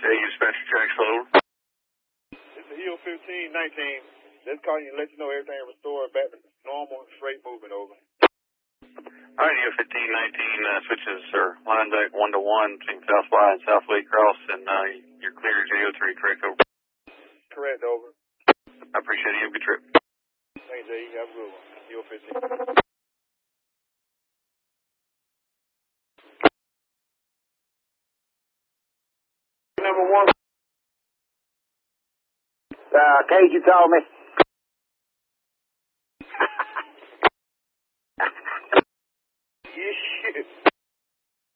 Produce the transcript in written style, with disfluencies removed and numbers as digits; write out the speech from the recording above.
dispatcher track slow. It's the Hill 1519. Just calling you to let you know everything restored back to normal freight movement over. Alright, Hill 1519 switches or line back 1 to 1 between South Y and South Lake Cross, and you're clear as AO3, correct? Over. Correct, over. I appreciate it. You have a good trip. Thanks, Jay. You have a good one. Hill 15. Number 1. Cage, you called me.